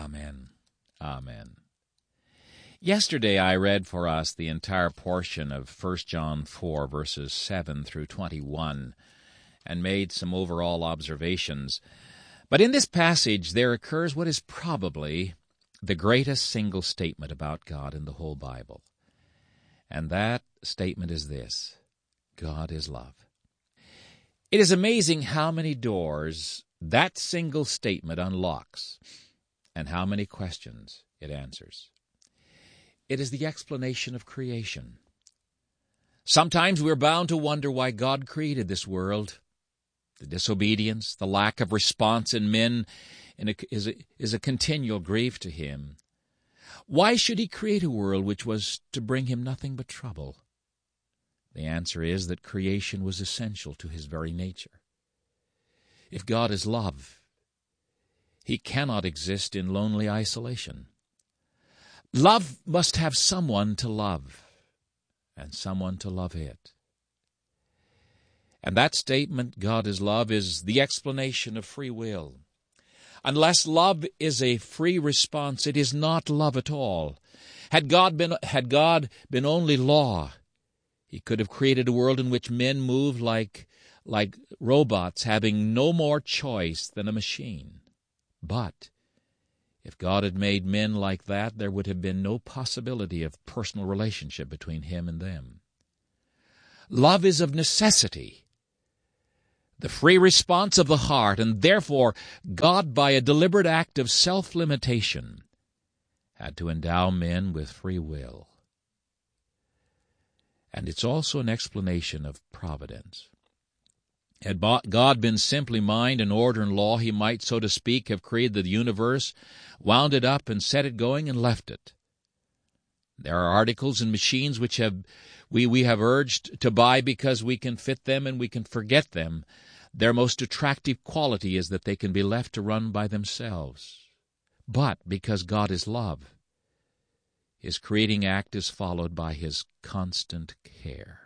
Amen. Amen. Yesterday I read for us the entire portion of 1 John 4, verses 7 through 21, and made some overall observations. But in this passage there occurs what is probably the greatest single statement about God in the whole Bible. And that statement is this: God is love. It is amazing how many doors that single statement unlocks and how many questions it answers. It is the explanation of creation. Sometimes we're bound to wonder why God created this world. The disobedience, the lack of response in men is a continual grief to Him. Why should He create a world which was to bring Him nothing but trouble? The answer is that creation was essential to His very nature. If God is love, He cannot exist in lonely isolation. Love must have someone to love, and someone to love it. And that statement, God is love, is the explanation of free will. Unless love is a free response, it is not love at all. Had God been only law, He could have created a world in which men move like robots, having no more choice than a machine. But if God had made men like that, there would have been no possibility of personal relationship between Him and them. Love is of necessity the free response of the heart, and therefore God, by a deliberate act of self-limitation, had to endow men with free will. And it's also an explanation of providence. Had God been simply mind and order and law, He might, so to speak, have created the universe, wound it up and set it going and left it. There are articles and machines which we have urged to buy because we can fit them and we can forget them. Their most attractive quality is that they can be left to run by themselves. But because God is love, His creating act is followed by His constant care.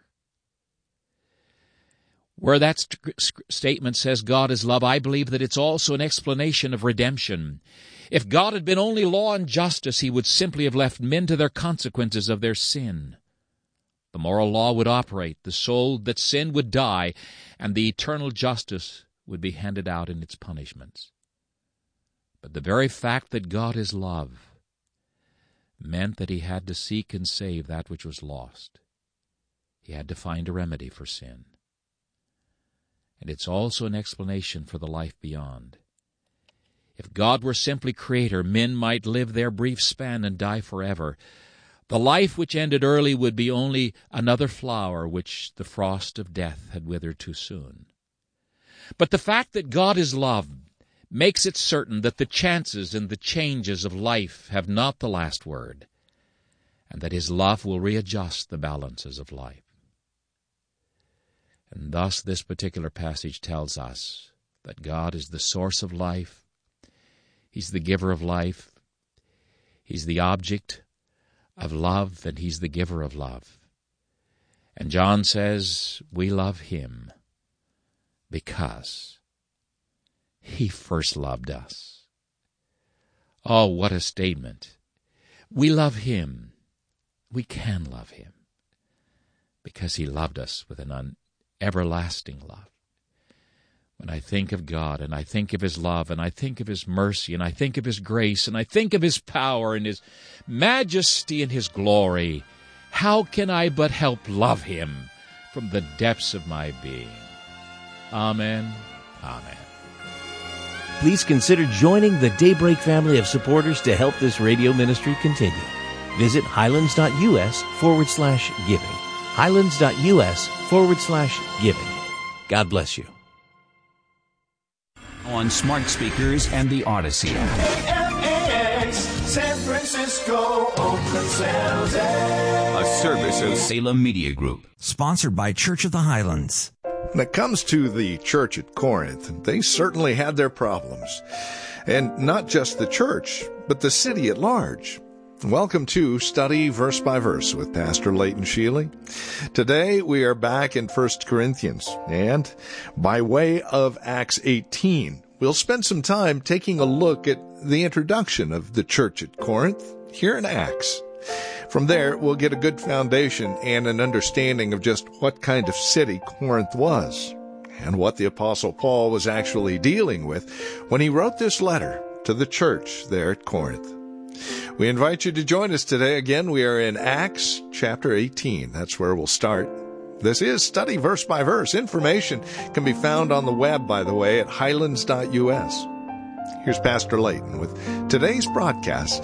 Where that statement says God is love, I believe that it's also an explanation of redemption. If God had been only law and justice, He would simply have left men to their consequences of their sin. The moral law would operate, the soul that sinned would die, and the eternal justice would be handed out in its punishments. But the very fact that God is love meant that He had to seek and save that which was lost. He had to find a remedy for sin. And it's also an explanation for the life beyond. If God were simply Creator, men might live their brief span and die forever. The life which ended early would be only another flower which the frost of death had withered too soon. But the fact that God is love makes it certain that the chances and the changes of life have not the last word, and that His love will readjust the balances of life. And thus this particular passage tells us that God is the source of life. He's the giver of life. He's the object of love, and He's the giver of love. And John says we love Him because He first loved us. Oh, what a statement. We love Him. We can love Him because He loved us with an everlasting love. When I think of God, and I think of His love, and I think of His mercy, and I think of His grace, and I think of His power, and His majesty, and His glory, how can I but help love Him from the depths of my being? Amen. Amen. Please consider joining the Daybreak family of supporters to help this radio ministry continue. Visit highlands.us/giving. highlands.us/giving. God bless you. On smart speakers and the Odyssey. KMAX, San Francisco, Oakland, San Jose. A service of Salem Media Group. Sponsored by Church of the Highlands. When it comes to the church at Corinth, they certainly had their problems. And not just the church, but the city at large. Welcome to Study Verse by Verse with Pastor Leighton Sheely. Today we are back in 1 Corinthians, and by way of Acts 18, we'll spend some time taking a look at the introduction of the church at Corinth here in Acts. From there, we'll get a good foundation and an understanding of just what kind of city Corinth was, and what the Apostle Paul was actually dealing with when he wrote this letter to the church there at Corinth. We invite you to join us today. Again, we are in Acts chapter 18. That's where we'll start. This is Study Verse by Verse. Information can be found on the web, by the way, at highlands.us. Here's Pastor Layton with today's broadcast.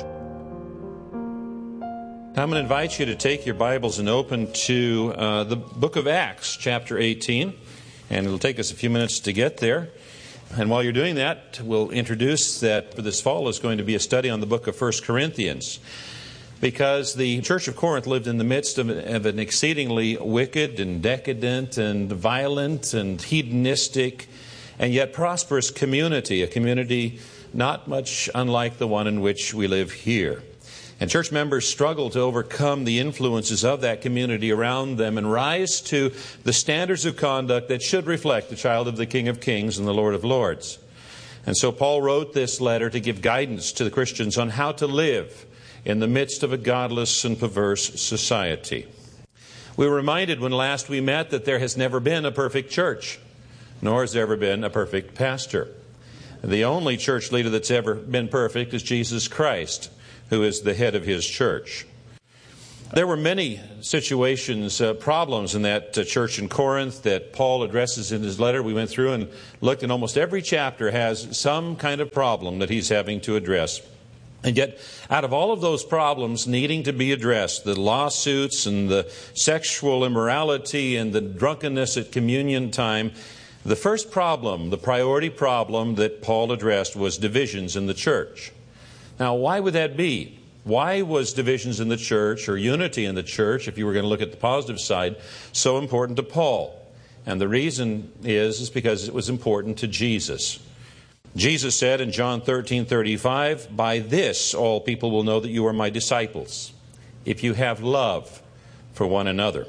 I'm going to invite you to take your Bibles and open to the book of Acts, chapter 18. And it'll take us a few minutes to get there. And while you're doing that, we'll introduce that for this fall is going to be a study on the book of 1 Corinthians. Because the church of Corinth lived in the midst of an exceedingly wicked and decadent and violent and hedonistic and yet prosperous community, a community not much unlike the one in which we live here. And church members struggle to overcome the influences of that community around them and rise to the standards of conduct that should reflect the child of the King of Kings and the Lord of Lords. And so Paul wrote this letter to give guidance to the Christians on how to live in the midst of a godless and perverse society. We were reminded when last we met that there has never been a perfect church, nor has there ever been a perfect pastor. The only church leader that's ever been perfect is Jesus Christ, who is the head of his church. There were many situations, problems in that church in Corinth that Paul addresses in his letter. We went through and looked, and almost every chapter has some kind of problem that he's having to address. And yet, out of all of those problems needing to be addressed, the lawsuits and the sexual immorality and the drunkenness at communion time, the first problem, the priority problem that Paul addressed was divisions in the church. Now, why would that be? Why was divisions in the church, or unity in the church, if you were going to look at the positive side, so important to Paul? And the reason is because it was important to Jesus. Jesus said in John 13:35, "By this all people will know that you are my disciples, if you have love for one another."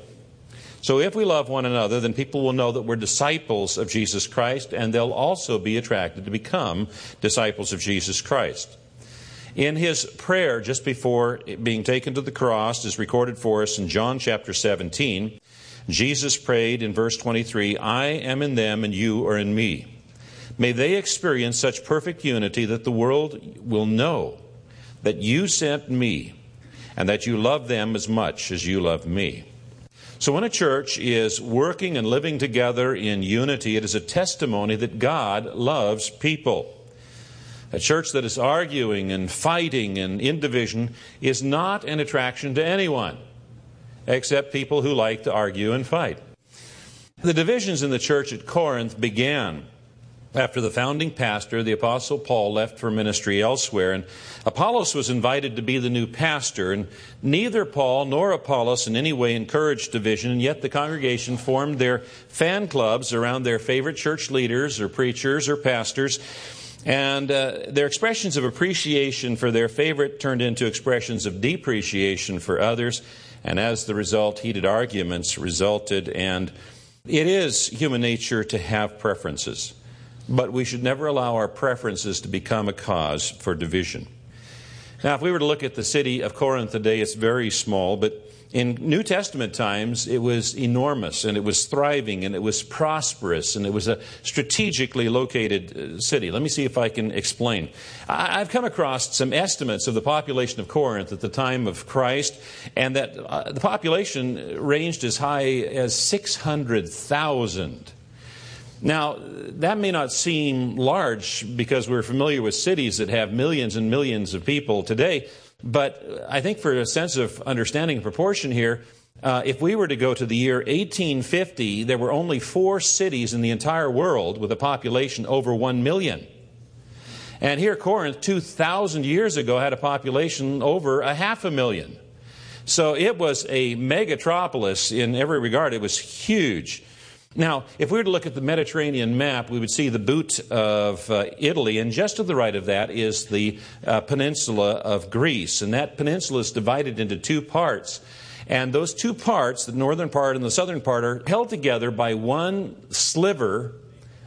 So if we love one another, then people will know that we're disciples of Jesus Christ, and they'll also be attracted to become disciples of Jesus Christ. In his prayer just before being taken to the cross, is recorded for us in John chapter 17, Jesus prayed in verse 23, "I am in them and you are in me. May they experience such perfect unity that the world will know that you sent me and that you love them as much as you love me." So when a church is working and living together in unity, it is a testimony that God loves people. A church that is arguing and fighting and in division is not an attraction to anyone, except people who like to argue and fight. The divisions in the church at Corinth began after the founding pastor, the Apostle Paul, left for ministry elsewhere, and Apollos was invited to be the new pastor, and neither Paul nor Apollos in any way encouraged division, and yet the congregation formed their fan clubs around their favorite church leaders or preachers or pastors, and their expressions of appreciation for their favorite turned into expressions of depreciation for others, and as the result, heated arguments resulted, and it is human nature to have preferences. But we should never allow our preferences to become a cause for division. Now, if we were to look at the city of Corinth today, it's very small, but in New Testament times, it was enormous, and it was thriving, and it was prosperous, and it was a strategically located city. Let me see if I can explain. I've come across some estimates of the population of Corinth at the time of Christ, and that the population ranged as high as 600,000. Now, that may not seem large because we're familiar with cities that have millions and millions of people today, but I think for a sense of understanding and proportion here, if we were to go to the year 1850, there were only 4 cities in the entire world with a population over 1 million. And here Corinth, 2,000 years ago, had a population over 500,000. So it was a megatropolis in every regard. It was huge. Now, if we were to look at the Mediterranean map, we would see the boot of Italy, and just to the right of that is the peninsula of Greece. And that peninsula is divided into 2 parts. And those 2 parts, the northern part and the southern part, are held together by one sliver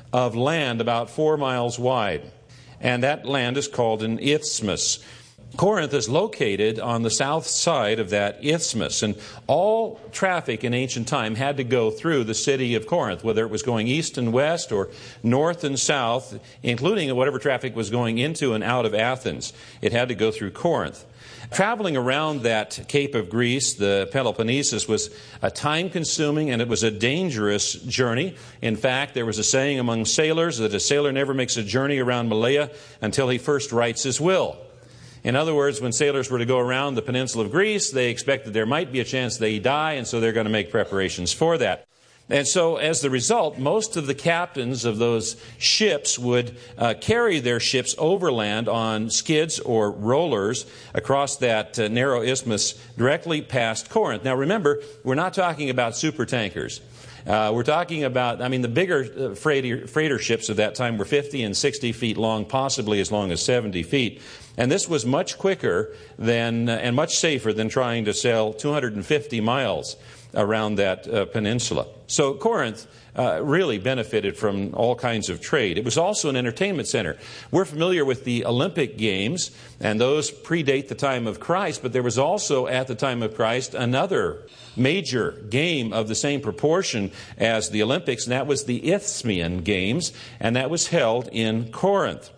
of land about 4 miles wide. And that land is called an isthmus. Corinth is located on the south side of that isthmus, and all traffic in ancient time had to go through the city of Corinth, whether it was going east and west or north and south, including whatever traffic was going into and out of Athens. It had to go through Corinth. Traveling around that Cape of Greece, the Peloponnesus, was a time-consuming and it was a dangerous journey. In fact, there was a saying among sailors that a sailor never makes a journey around Malaya until he first writes his will. In other words, when sailors were to go around the peninsula of Greece, they expected there might be a chance they die, and so they're going to make preparations for that. And so, as the result, most of the captains of those ships would carry their ships overland on skids or rollers across that narrow isthmus directly past Corinth. Now remember, we're not talking about super tankers. We're talking about, the bigger freighter ships of that time were 50 and 60 feet long, possibly as long as 70 feet. And this was much quicker than and much safer than trying to sail 250 miles around that peninsula. So Corinth really benefited from all kinds of trade. It was also an entertainment center. We're familiar with the Olympic Games, and those predate the time of Christ, but there was also at the time of Christ another major game of the same proportion as the Olympics, and that was the Isthmian Games, and that was held in Corinth.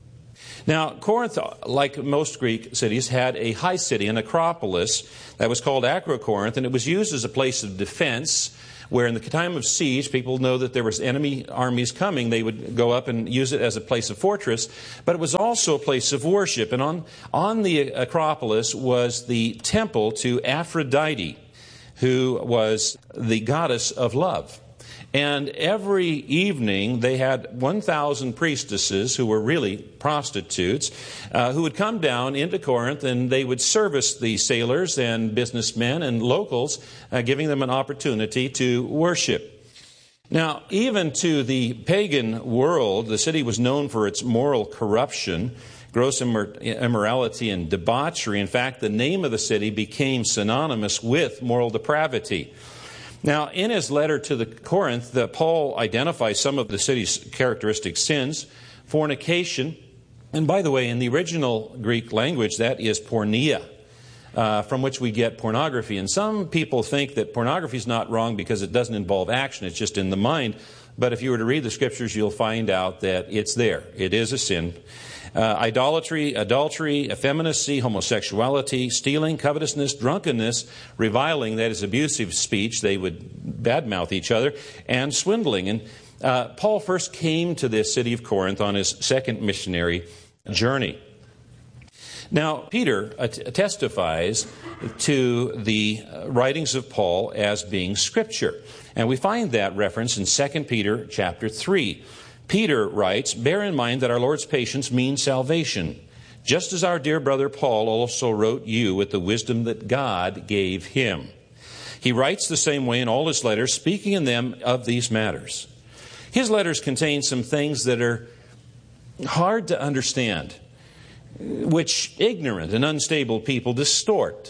Now, Corinth, like most Greek cities, had a high city, an acropolis, that was called Acrocorinth, and it was used as a place of defense, where in the time of siege, people know that there was enemy armies coming. They would go up and use it as a place of fortress, but it was also a place of worship. And on the Acropolis was the temple to Aphrodite, who was the goddess of love. And every evening they had 1,000 priestesses who were really prostitutes who would come down into Corinth, and they would service the sailors and businessmen and locals, giving them an opportunity to worship. Now, even to the pagan world, the city was known for its moral corruption, gross immorality, and debauchery. In fact, the name of the city became synonymous with moral depravity. Now, in his letter to the Corinth, Paul identifies some of the city's characteristic sins: fornication, and by the way, in the original Greek language, that is porneia, from which we get pornography. And some people think that pornography is not wrong because it doesn't involve action, it's just in the mind. But if you were to read the Scriptures, you'll find out that it's there. It is a sin. Idolatry, adultery, effeminacy, homosexuality, stealing, covetousness, drunkenness, reviling, that is abusive speech, they would badmouth each other, and swindling. And Paul first came to this city of Corinth on his second missionary journey. Now, Peter testifies to the writings of Paul as being Scripture. And we find that reference in 2 Peter chapter 3. Peter writes, "Bear in mind that our Lord's patience means salvation, just as our dear brother Paul also wrote you with the wisdom that God gave him." He writes the same way in all his letters, speaking in them of these matters. His letters contain some things that are hard to understand, which ignorant and unstable people distort,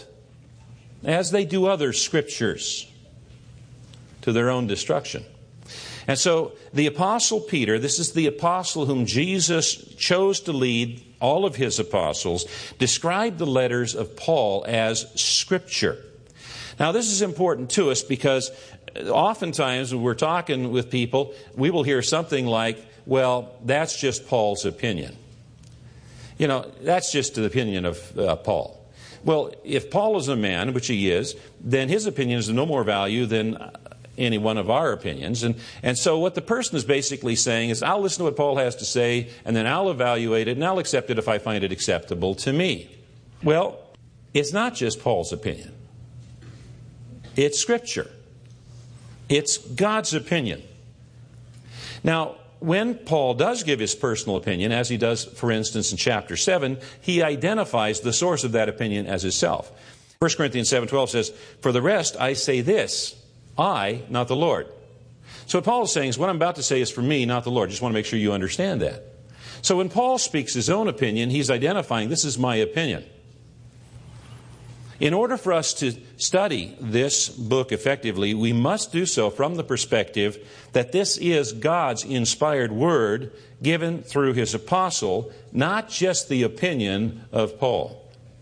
as they do other scriptures, to their own destruction. And so the Apostle Peter, this is the apostle whom Jesus chose to lead all of his apostles, described the letters of Paul as Scripture. Now this is important to us because oftentimes when we're talking with people, we will hear something like, well, that's just Paul's opinion. You know, that's just the opinion of Paul. Well, if Paul is a man, which he is, then his opinion is of no more value than any one of our opinions. And so what the person is basically saying is, I'll listen to what Paul has to say, and then I'll evaluate it, and I'll accept it if I find it acceptable to me. Well, it's not just Paul's opinion. It's Scripture. It's God's opinion. Now, when Paul does give his personal opinion, as he does, for instance, in chapter 7, he identifies the source of that opinion as himself. 1 Corinthians 7:12 says, "For the rest I say this, I, not the Lord." So what Paul is saying is, what I'm about to say is for me, not the Lord. Just want to make sure you understand that. So when Paul speaks his own opinion, he's identifying, this is my opinion. In order for us to study this book effectively, we must do so from the perspective that this is God's inspired word given through his apostle, not just the opinion of Paul.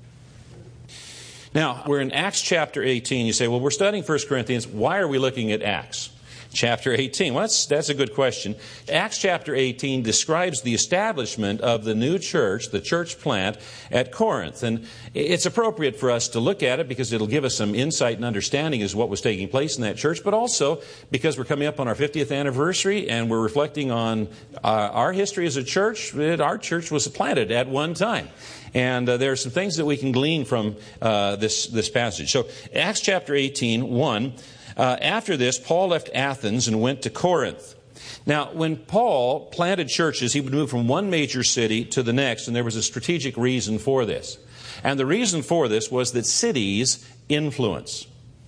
Now, we're in Acts chapter 18. You say, well, we're studying 1 Corinthians. Why are we looking at Acts chapter 18? Well, that's a good question. Acts chapter 18 describes the establishment of the new church, the church plant at Corinth. And it's appropriate for us to look at it because it'll give us some insight and understanding as to what was taking place in that church, but also because we're coming up on our 50th anniversary and we're reflecting on our history as a church. Our church was planted at one time. And there are some things that we can glean from this passage. So Acts chapter 18, 1. After this, Paul left Athens and went to Corinth. Now, when Paul planted churches, he would move from one major city to the next, and there was a strategic reason for this. And the reason for this was that cities influence.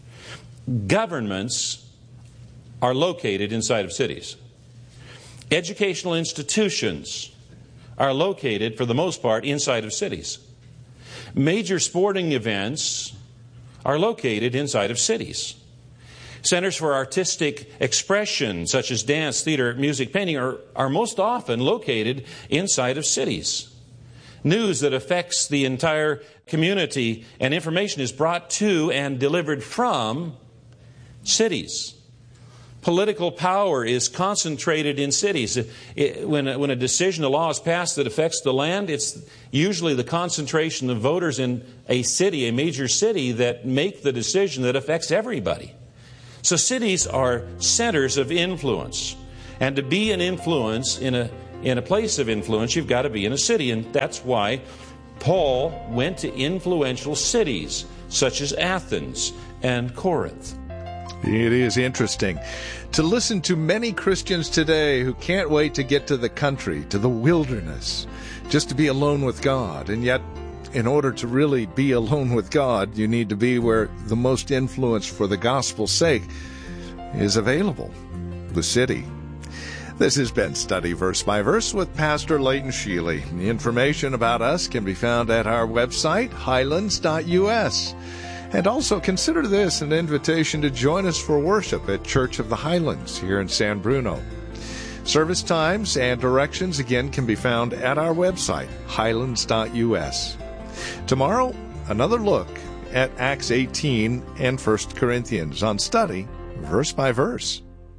Governments are located inside of cities. Educational institutions are located, for the most part, inside of cities. Major sporting events are located inside of cities. Centers for artistic expression, such as dance, theater, music, painting, are most often located inside of cities. News that affects the entire community and information is brought to and delivered from cities. Political power is concentrated in cities. When a decision, a law is passed that affects the land, it's usually the concentration of voters in a city, a major city, that make the decision that affects everybody. So cities are centers of influence. And to be an influence in a place of influence, you've got to be in a city. And that's why Paul went to influential cities such as Athens and Corinth. It is interesting to listen to many Christians today who can't wait to get to the country, to the wilderness, just to be alone with God. And yet, in order to really be alone with God, you need to be where the most influence for the gospel's sake is available, the city. This has been Study Verse by Verse with Pastor Leighton Sheely. The information about us can be found at our website, highlands.us. And also consider this an invitation to join us for worship at Church of the Highlands here in San Bruno. Service times and directions again can be found at our website, highlands.us. Tomorrow, another look at Acts 18 and 1 Corinthians on Study Verse by Verse.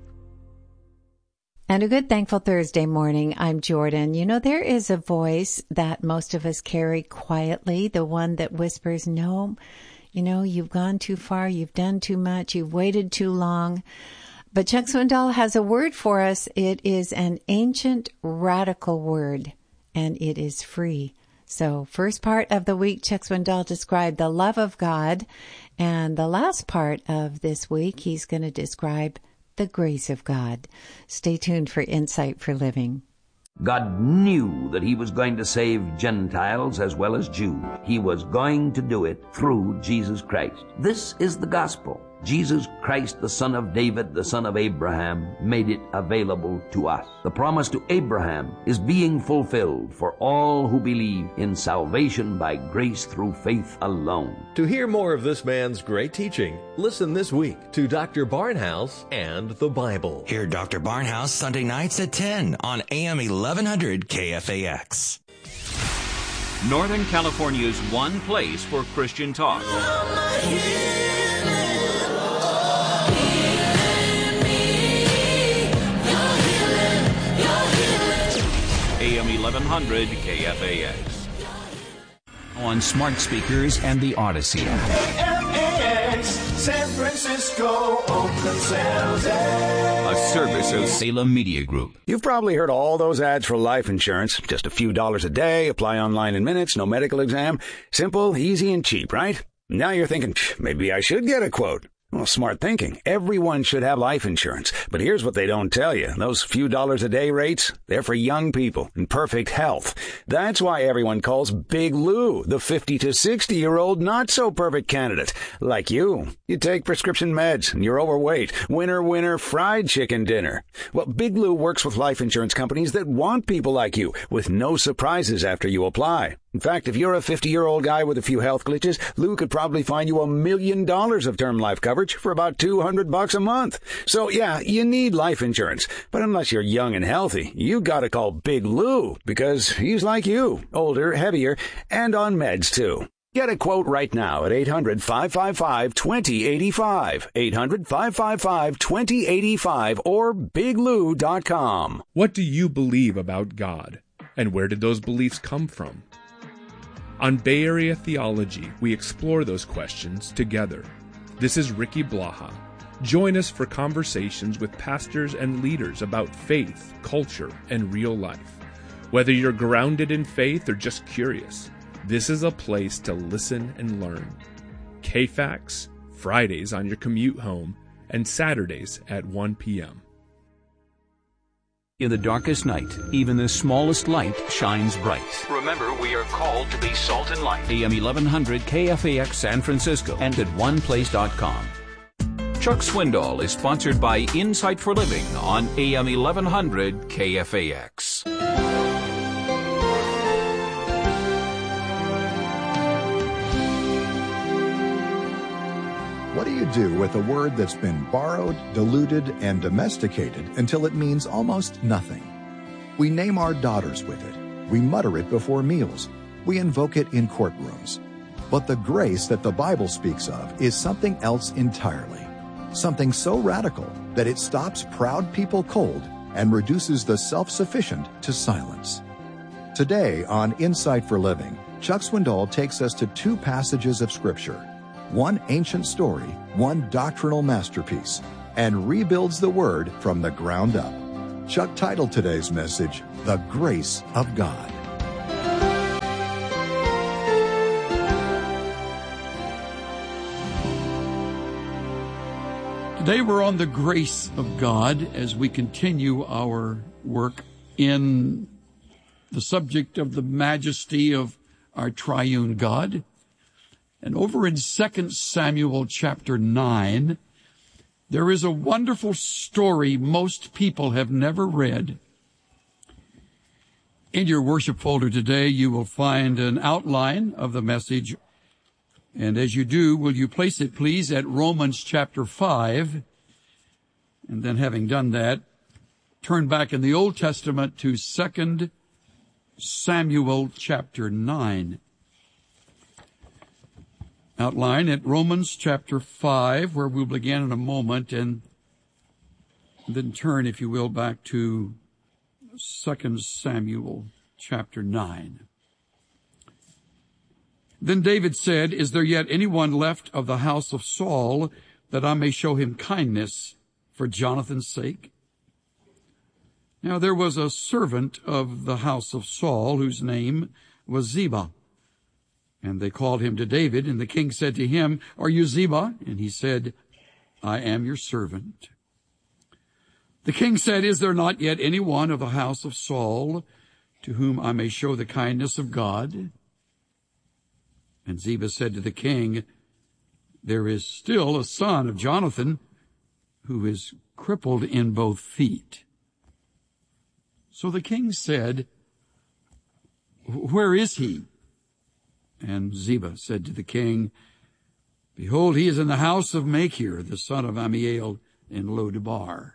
And a good Thankful Thursday morning. I'm Jordan. You know, there is a voice that most of us carry quietly, the one that whispers, no, you know, you've gone too far, you've done too much, you've waited too long. But Chuck Swindoll has a word for us. It is an ancient, radical word, and it is free. So first part of the week, Chuck Swindoll described the love of God. And the last part of this week, he's going to describe the grace of God. Stay tuned for Insight for Living. God knew that he was going to save Gentiles as well as Jews. He was going to do it through Jesus Christ. This is the gospel. Jesus Christ, the son of David, the son of Abraham, made it available to us. The promise to Abraham is being fulfilled for all who believe in salvation by grace through faith alone. To hear more of this man's great teaching, listen this week to Dr. Barnhouse and the Bible. Hear Dr. Barnhouse Sunday nights at 10 on AM 1100 KFAX. Northern California's one place for Christian talk. AM 1100 KFAX. On smart speakers and the Odyssey. KFAX, San Francisco, Oakland, San Jose. A service of Salem Media Group. You've probably heard all those ads for life insurance. Just a few dollars a day, apply online in minutes, no medical exam. Simple, easy, and cheap, right? Now you're thinking, maybe I should get a quote. Well, smart thinking. Everyone should have life insurance. But here's what they don't tell you. Those few dollars a day rates, they're for young people in perfect health. That's why everyone calls Big Lou the 50 to 60-year-old not-so-perfect candidate. Like you. You take prescription meds and you're overweight. Winner, fried chicken dinner. Well, Big Lou works with life insurance companies that want people like you with no surprises after you apply. In fact, if you're a 50-year-old guy with a few health glitches, Lou could probably find you $1 million of term life coverage for about $200 a month. So yeah, you need life insurance. But unless you're young and healthy, you gotta call Big Lou, because he's like you, older, heavier, and on meds too. Get a quote right now at 800-555-2085, 800-555-2085, or biglou.com. What do you believe about God, and where did those beliefs come from? On Bay Area Theology, we explore those questions together. This is Ricky Blaha. Join us for conversations with pastors and leaders about faith, culture, and real life. Whether you're grounded in faith or just curious, this is a place to listen and learn. KFAX, Fridays on your commute home, and Saturdays at 1 p.m. In the darkest night, even the smallest light shines bright. Remember, we are called to be salt and light. AM 1100 KFAX San Francisco and at oneplace.com. Chuck Swindoll is sponsored by Insight for Living on AM 1100 KFAX. What do you do with a word that's been borrowed, diluted, and domesticated until it means almost nothing? We name our daughters with it. We mutter it before meals. We invoke it in courtrooms. But the grace that the Bible speaks of is something else entirely. Something so radical that it stops proud people cold and reduces the self-sufficient to silence. Today on Insight for Living, Chuck Swindoll takes us to two passages of Scripture. One ancient story, one doctrinal masterpiece, and rebuilds the Word from the ground up. Chuck titled today's message, The Grace of God. Today we're on the grace of God as we continue our work in the subject of the majesty of our triune God. And over in 2 Samuel chapter 9, there is a wonderful story most people have never read. In your worship folder today, you will find an outline of the message. And as you do, will you place it, please, at Romans chapter 5. And then having done that, turn back in the Old Testament to 2 Samuel chapter 9. Outline at Romans chapter 5, where we'll begin in a moment, and then turn, if you will, back to 2 Samuel chapter 9. Then David said, "Is there yet anyone left of the house of Saul, that I may show him kindness for Jonathan's sake?" Now there was a servant of the house of Saul, whose name was Ziba. And they called him to David, and the king said to him, "Are you Ziba?" And he said, "I am your servant." The king said, "Is there not yet any one of the house of Saul to whom I may show the kindness of God?" And Ziba said to the king, "There is still a son of Jonathan who is crippled in both feet." So the king said, "Where is he?" And Ziba said to the king, "Behold, he is in the house of Machir, the son of Ammiel, in Lo-debar."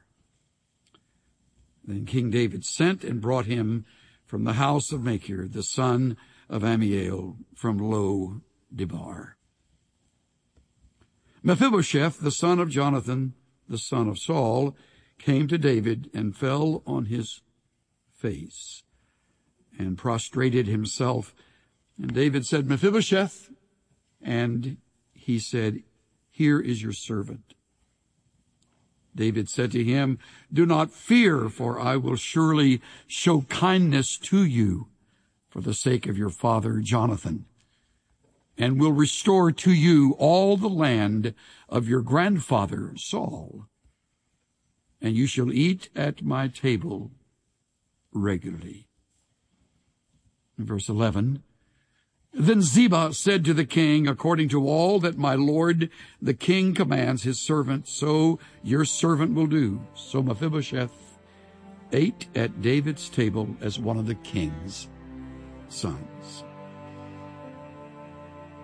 Then King David sent and brought him from the house of Machir, the son of Ammiel, from Lo-debar. Mephibosheth, the son of Jonathan, the son of Saul, came to David and fell on his face and prostrated himself. And David said, "Mephibosheth," and he said, "Here is your servant." David said to him, "Do not fear, for I will surely show kindness to you for the sake of your father Jonathan, and will restore to you all the land of your grandfather Saul, and you shall eat at my table regularly." In verse 11, Then Ziba said to the king, "According to all that my lord the king commands his servant, so your servant will do." So Mephibosheth ate at David's table as one of the king's sons.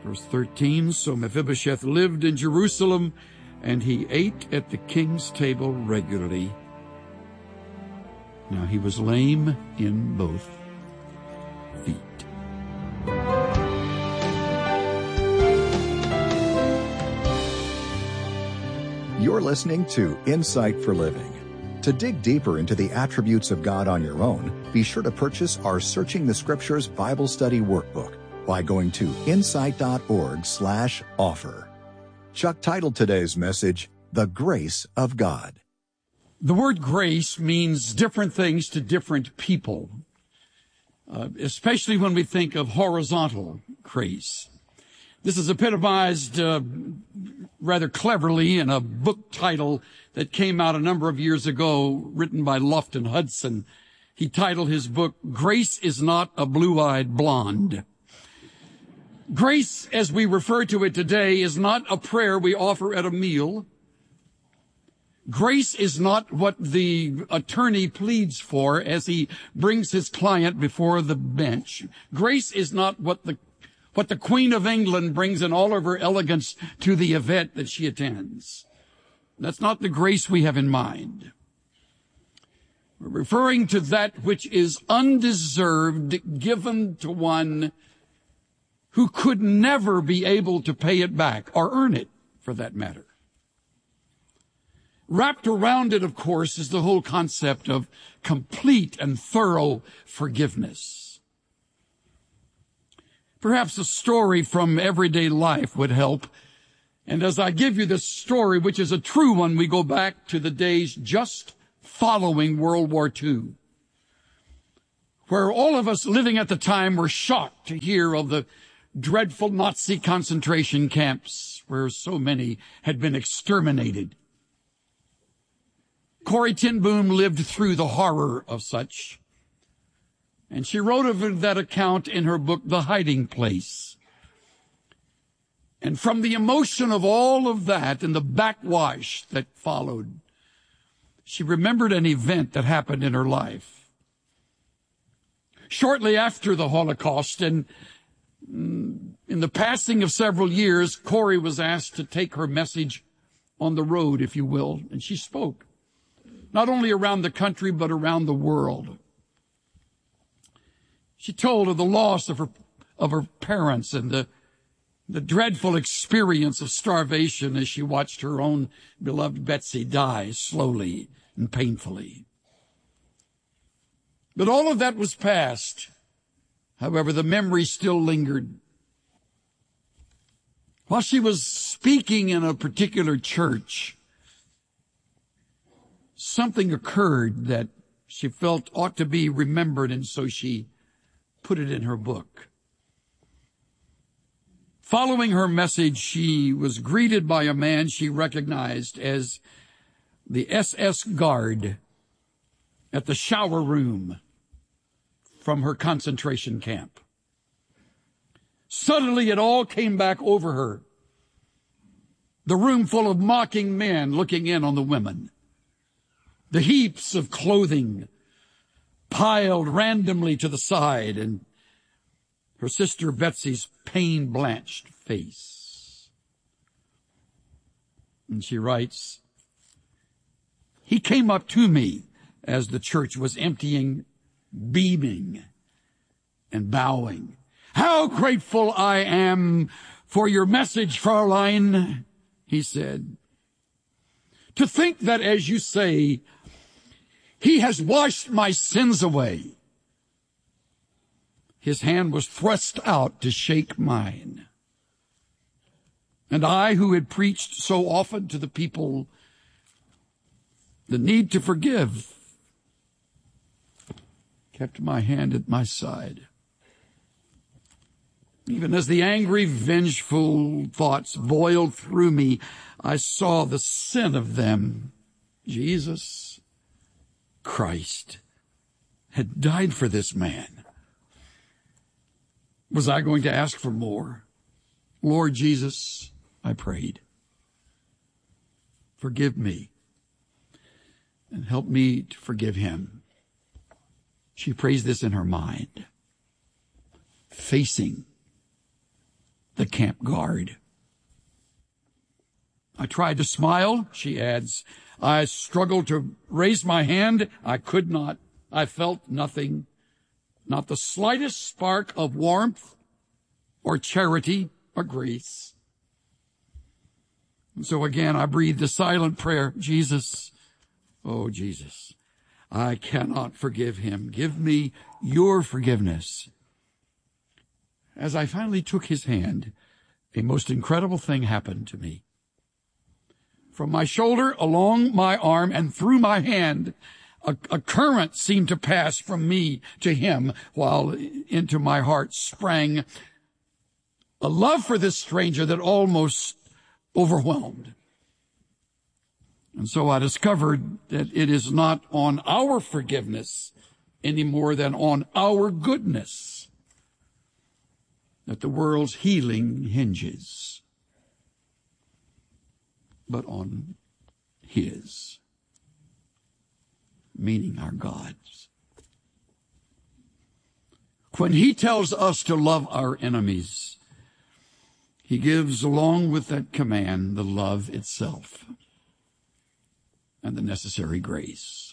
Verse 13, so Mephibosheth lived in Jerusalem, and he ate at the king's table regularly. Now he was lame in both feet. You're listening to Insight for Living. To dig deeper into the attributes of God on your own, be sure to purchase our Searching the Scriptures Bible Study Workbook by going to insight.org/offer. Chuck titled today's message, The Grace of God. The word grace means different things to different people, especially when we think of horizontal grace. This is epitomized rather cleverly in a book title that came out a number of years ago, written by Lofton Hudson. He titled his book, Grace is Not a Blue-Eyed Blonde. Grace, as we refer to it today, is not a prayer we offer at a meal. Grace is not what the attorney pleads for as he brings his client before the bench. Grace is not what the Queen of England brings in all of her elegance to the event that she attends. That's not the grace we have in mind. We're referring to that which is undeserved, given to one who could never be able to pay it back or earn it, for that matter. Wrapped around it, of course, is the whole concept of complete and thorough forgiveness. Perhaps a story from everyday life would help. And as I give you this story, which is a true one, we go back to the days just following World War II, where all of us living at the time were shocked to hear of the dreadful Nazi concentration camps where so many had been exterminated. Corrie ten Boom lived through the horror of such, and she wrote of that account in her book, The Hiding Place. And from the emotion of all of that and the backwash that followed, she remembered an event that happened in her life. Shortly after the Holocaust, and in the passing of several years, Corrie was asked to take her message on the road, if you will, and she spoke, not only around the country, but around the world. She told of the loss of her parents and the dreadful experience of starvation as she watched her own beloved Betsy die slowly and painfully. But all of that was past. However, the memory still lingered. While she was speaking in a particular church, something occurred that she felt ought to be remembered, and so she put it in her book. Following her message, she was greeted by a man she recognized as the SS guard at the shower room from her concentration camp. Suddenly it all came back over her. The room full of mocking men looking in on the women. The heaps of clothing piled randomly to the side, and her sister Betsy's pain-blanched face. And she writes, he came up to me as the church was emptying, beaming and bowing. How grateful I am for your message, Fraulein, he said. To think that, as you say, he has washed my sins away. His hand was thrust out to shake mine. And I, who had preached so often to the people the need to forgive, kept my hand at my side. Even as the angry, vengeful thoughts boiled through me, I saw the sin of them. Jesus Christ had died for this man. Was I going to ask for more? Lord Jesus, I prayed, forgive me and help me to forgive him. She prays this in her mind, facing the camp guard. I tried to smile, she adds. I struggled to raise my hand. I could not. I felt nothing, not the slightest spark of warmth or charity or grace. And so again, I breathed a silent prayer. Jesus, oh Jesus, I cannot forgive him. Give me your forgiveness. As I finally took his hand, a most incredible thing happened to me. From my shoulder, along my arm, and through my hand, a current seemed to pass from me to him, while into my heart sprang a love for this stranger that almost overwhelmed. And so I discovered that it is not on our forgiveness any more than on our goodness that the world's healing hinges, but on his, meaning our God's. When he tells us to love our enemies, he gives, along with that command, the love itself and the necessary grace.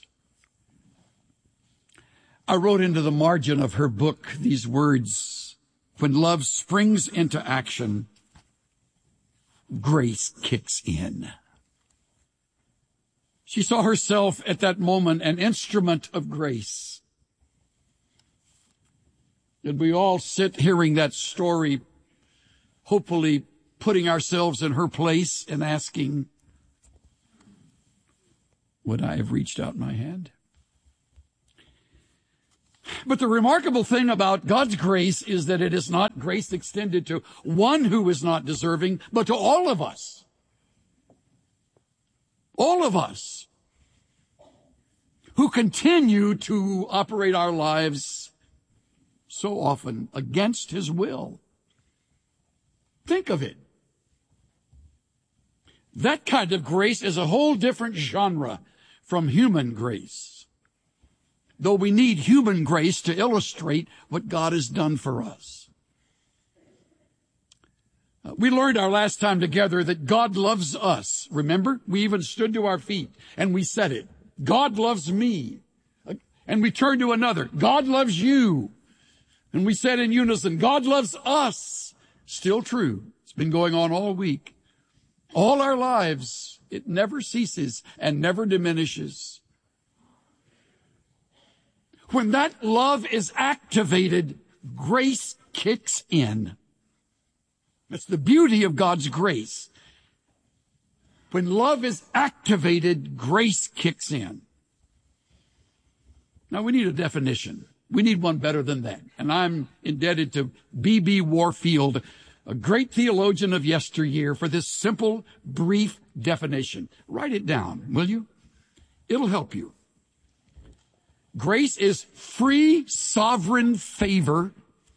I wrote into the margin of her book these words: when love springs into action, grace kicks in. She saw herself at that moment an instrument of grace. And we all sit hearing that story, hopefully putting ourselves in her place and asking, would I have reached out my hand? But the remarkable thing about God's grace is that it is not grace extended to one who is not deserving, but to all of us. All of us who continue to operate our lives so often against his will. Think of it. That kind of grace is a whole different genre from human grace, though we need human grace to illustrate what God has done for us. We learned our last time together that God loves us. Remember? We even stood to our feet and we said it. God loves me. And we turned to another. God loves you. And we said in unison, God loves us. Still true. It's been going on all week. All our lives. It never ceases and never diminishes. When that love is activated, grace kicks in. That's the beauty of God's grace. When love is activated, grace kicks in. Now we need a definition. We need one better than that. And I'm indebted to B.B. Warfield, a great theologian of yesteryear, for this simple, brief definition. Write it down, will you? It'll help you. Grace is free, sovereign favor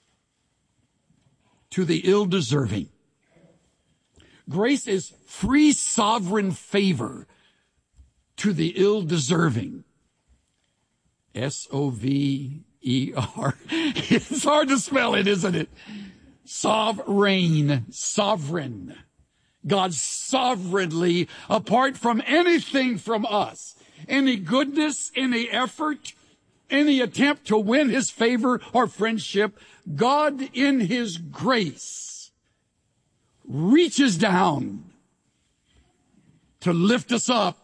to the ill-deserving. Grace is free, sovereign favor to the ill-deserving. S-O-V-E-R. It's hard to spell it, isn't it? Sovereign. God sovereignly, apart from anything from us, any goodness, any effort, any attempt to win his favor or friendship, God in his grace reaches down to lift us up,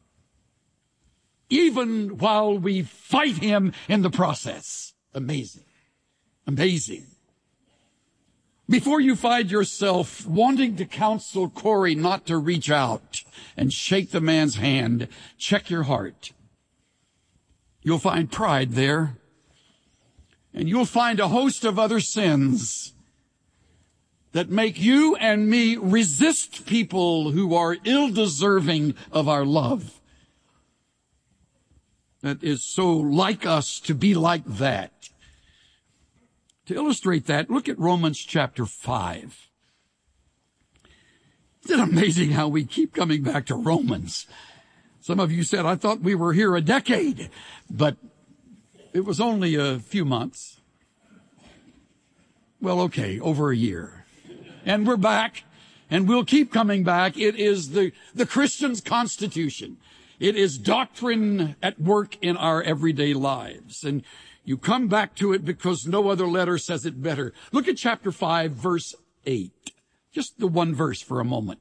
even while we fight him in the process. Amazing. Amazing. Before you find yourself wanting to counsel Corey not to reach out and shake the man's hand, check your heart. You'll find pride there, and you'll find a host of other sins that make you and me resist people who are ill-deserving of our love. That is so like us to be like that. To illustrate that, look at Romans chapter 5. Isn't it amazing how we keep coming back to Romans? Some of you said, I thought we were here a decade, but it was only a few months. Well, okay, over a year. And we're back, and we'll keep coming back. It is the Christian's constitution. It is doctrine at work in our everyday lives. And you come back to it because no other letter says it better. Look at chapter 5, verse 8. Just the one verse for a moment.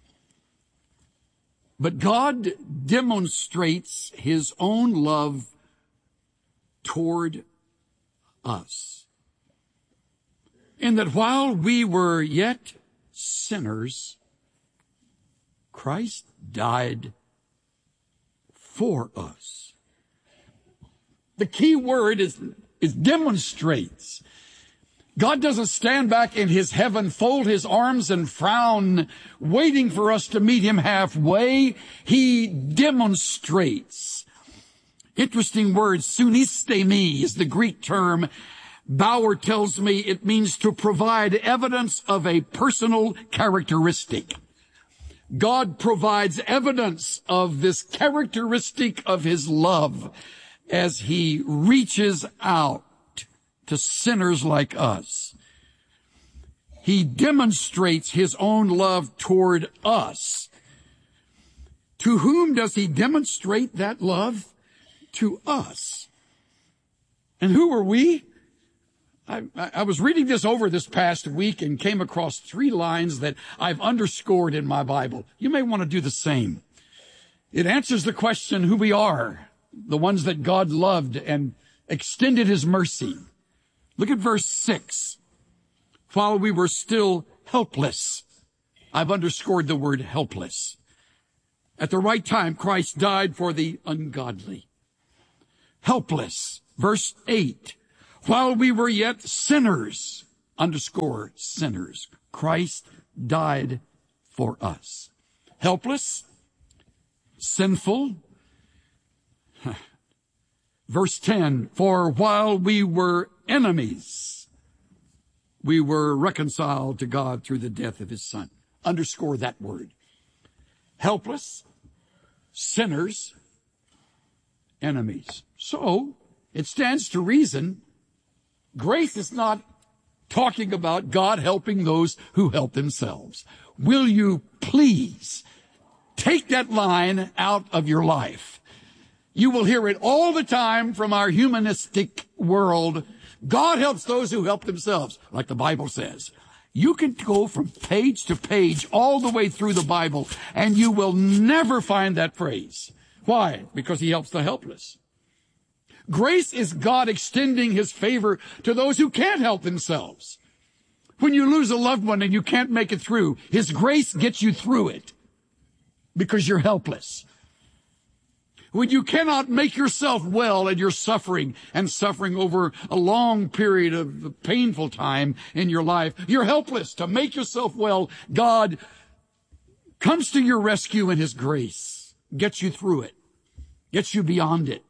But God demonstrates his own love toward us, in that while we were yet sinners, Christ died for us. The key word is demonstrates. God doesn't stand back in his heaven, fold his arms and frown, waiting for us to meet him halfway. He demonstrates. Interesting word, sunistemi is the Greek term. Bauer tells me it means to provide evidence of a personal characteristic. God provides evidence of this characteristic of his love as he reaches out to sinners like us. He demonstrates his own love toward us. To whom does he demonstrate that love? To us. And who are we? I was reading this over this past week and came across 3 lines that I've underscored in my Bible. You may want to do the same. It answers the question who we are, the ones that God loved and extended his mercy. Look at verse 6. While we were still helpless. I've underscored the word helpless. At the right time, Christ died for the ungodly. Helpless. Verse 8. While we were yet sinners, underscore sinners, Christ died for us. Helpless, sinful. Verse 10, for while we were enemies, we were reconciled to God through the death of his Son. Underscore that word. Helpless, sinners, enemies. So, it stands to reason grace is not talking about God helping those who help themselves. Will you please take that line out of your life? You will hear it all the time from our humanistic world. God helps those who help themselves, like the Bible says. You can go from page to page all the way through the Bible, and you will never find that phrase. Why? Because he helps the helpless. Grace is God extending his favor to those who can't help themselves. When you lose a loved one and you can't make it through, his grace gets you through it because you're helpless. When you cannot make yourself well and you're suffering over a long period of painful time in your life, you're helpless to make yourself well. God comes to your rescue in his grace, gets you through it, gets you beyond it.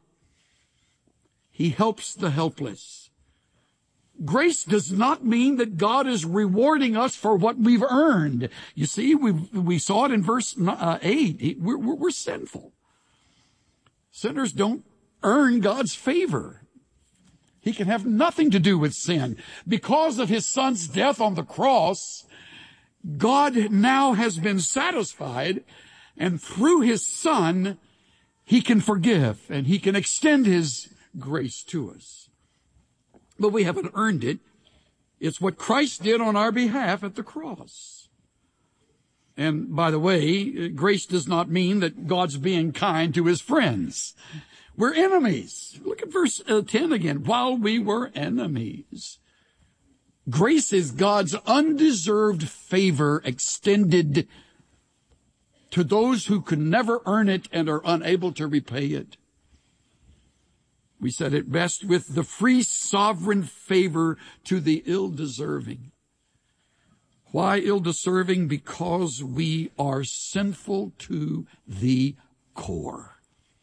He helps the helpless. Grace does not mean that God is rewarding us for what we've earned. You see, we saw it in verse 8. We're sinful. Sinners don't earn God's favor. He can have nothing to do with sin. Because of his Son's death on the cross, God now has been satisfied, and through his Son, he can forgive and he can extend his grace to us. But we haven't earned it. It's what Christ did on our behalf at the cross. And by the way, grace does not mean that God's being kind to his friends. We're enemies. Look at verse 10 again. While we were enemies. Grace is God's undeserved favor extended to those who could never earn it and are unable to repay it. We said it best, with the free sovereign favor to the ill-deserving. Why ill-deserving? Because we are sinful to the core.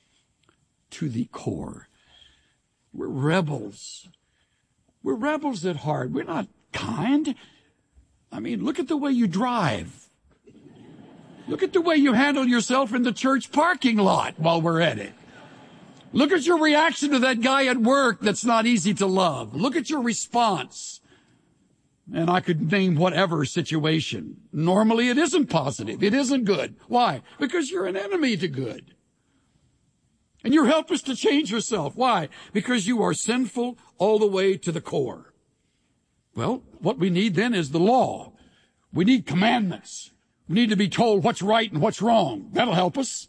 To the core. We're rebels. We're rebels at heart. We're not kind. I mean, look at the way you drive. Look at the way you handle yourself in the church parking lot while we're at it. Look at your reaction to that guy at work that's not easy to love. Look at your response. And I could name whatever situation. Normally it isn't positive. It isn't good. Why? Because you're an enemy to good. And you're helpless to change yourself. Why? Because you are sinful all the way to the core. Well, what we need then is the law. We need commandments. We need to be told what's right and what's wrong. That'll help us.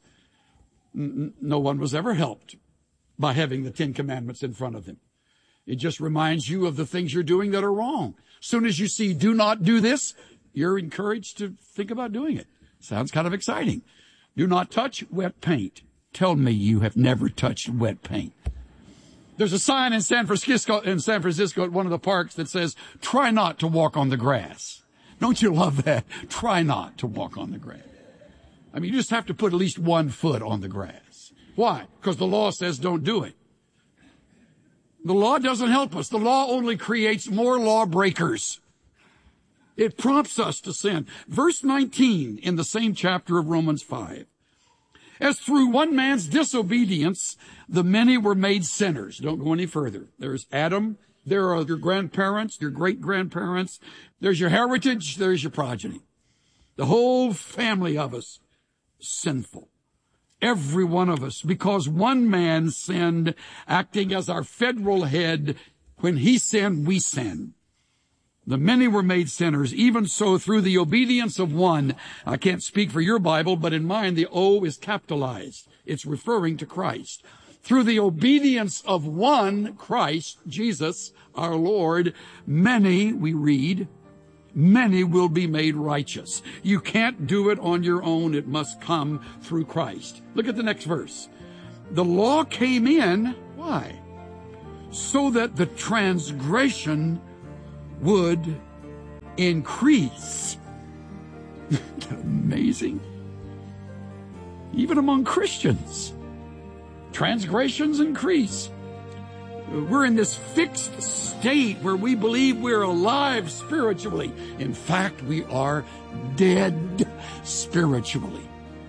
No one was ever helped by having the 10 Commandments in front of them. It just reminds you of the things you're doing that are wrong. As soon as you see, do not do this, you're encouraged to think about doing it. Sounds kind of exciting. Do not touch wet paint. Tell me you have never touched wet paint. There's a sign in San Francisco at one of the parks that says, try not to walk on the grass. Don't you love that? Try not to walk on the grass. I mean, you just have to put at least 1 foot on the grass. Why? Because the law says don't do it. The law doesn't help us. The law only creates more lawbreakers. It prompts us to sin. Verse 19 in the same chapter of Romans 5. As through one man's disobedience, the many were made sinners. Don't go any further. There's Adam. There are your grandparents, your great-grandparents. There's your heritage. There's your progeny. The whole family of us, sinful. Every one of us, because one man sinned, acting as our federal head. When he sinned, we sinned. The many were made sinners, even so through the obedience of one. I can't speak for your Bible, but in mine the O is capitalized. It's referring to Christ. Through the obedience of one, Christ, Jesus, our Lord, many, we read, many will be made righteous. You can't do it on your own. It must come through Christ. Look at the next verse. The law came in, why? So that the transgression would increase. Amazing. Even among Christians, transgressions increase. We're in this fixed state where we believe we're alive spiritually. In fact, we are dead spiritually.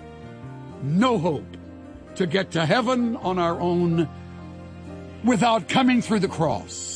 No hope to get to heaven on our own without coming through the cross.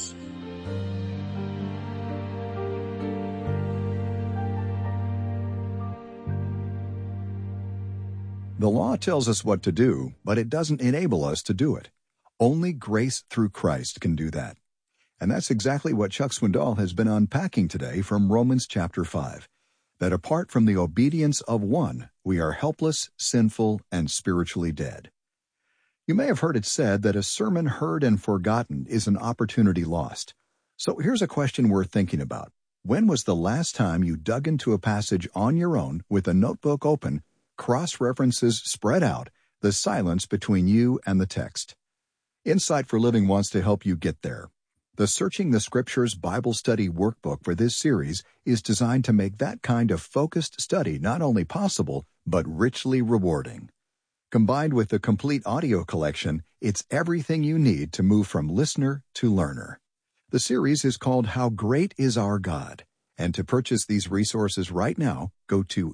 The law tells us what to do, but it doesn't enable us to do it. Only grace through Christ can do that. And that's exactly what Chuck Swindoll has been unpacking today from Romans chapter 5. That apart from the obedience of one, we are helpless, sinful, and spiritually dead. You may have heard it said that a sermon heard and forgotten is an opportunity lost. So here's a question worth thinking about. When was the last time you dug into a passage on your own with a notebook open, cross-references spread out, the silence between you and the text? Insight for Living wants to help you get there. The Searching the Scriptures Bible Study Workbook for this series is designed to make that kind of focused study not only possible, but richly rewarding. Combined with the complete audio collection, it's everything you need to move from listener to learner. The series is called How Great Is Our God? And to purchase these resources right now, go to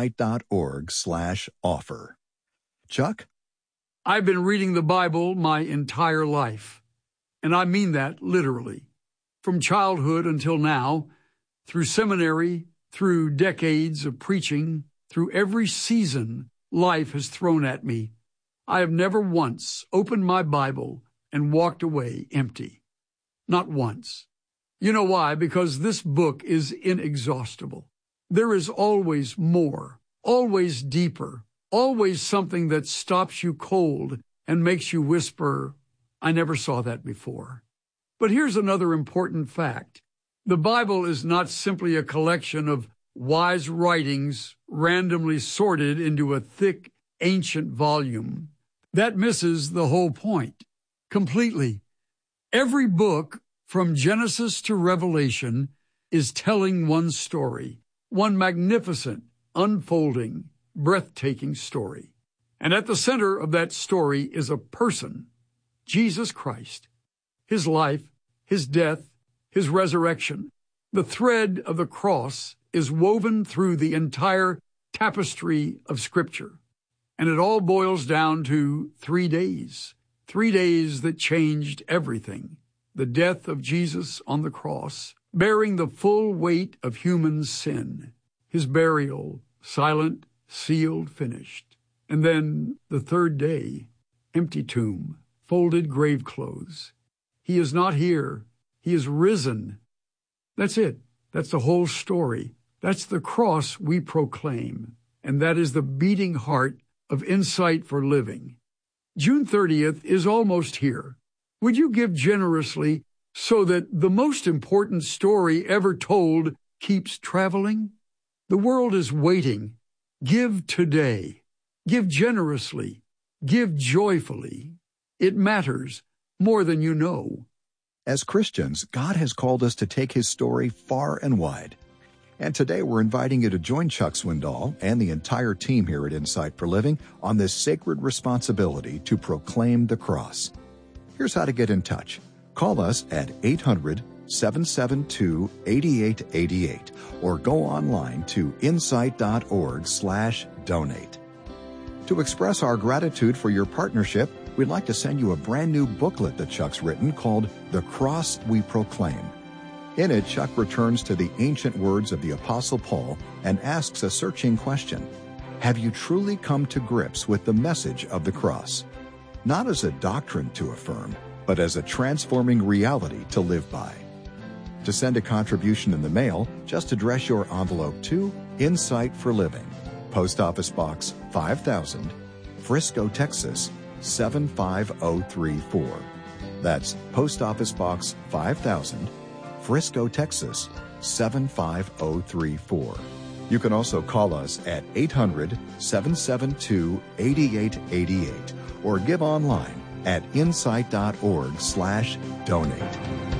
insight.org/offer. Chuck? I've been reading the Bible my entire life, and I mean that literally. From childhood until now, through seminary, through decades of preaching, through every season life has thrown at me, I have never once opened my Bible and walked away empty. Not once. You know why? Because this book is inexhaustible. There is always more, always deeper, always something that stops you cold and makes you whisper, I never saw that before. But here's another important fact. The Bible is not simply a collection of wise writings randomly sorted into a thick, ancient volume. That misses the whole point completely. Every book, from Genesis to Revelation, is telling one story, one magnificent, unfolding, breathtaking story. And at the center of that story is a person, Jesus Christ. His life, his death, his resurrection. The thread of the cross is woven through the entire tapestry of Scripture. And it all boils down to 3 days. 3 days that changed everything. The death of Jesus on the cross, bearing the full weight of human sin. His burial, silent, sealed, finished. And then the third day, empty tomb, folded grave clothes. He is not here. He is risen. That's it. That's the whole story. That's the cross we proclaim. And that is the beating heart of Insight for Living. June 30th is almost here. Would you give generously so that the most important story ever told keeps traveling? The world is waiting. Give today. Give generously. Give joyfully. It matters more than you know. As Christians, God has called us to take His story far and wide. And today we're inviting you to join Chuck Swindoll and the entire team here at Insight for Living on this sacred responsibility to proclaim the cross. Here's how to get in touch. Call us at 800-772-8888 or go online to insight.org/donate. To express our gratitude for your partnership, we'd like to send you a brand new booklet that Chuck's written called The Cross We Proclaim. In it, Chuck returns to the ancient words of the Apostle Paul and asks a searching question. Have you truly come to grips with the message of the cross? Not as a doctrine to affirm, but as a transforming reality to live by. To send a contribution in the mail, just address your envelope to Insight for Living, Post Office Box 5000, Frisco, Texas 75034. That's Post Office Box 5000, Frisco, Texas 75034. You can also call us at 800-772-8888 or give online at insight.org/donate.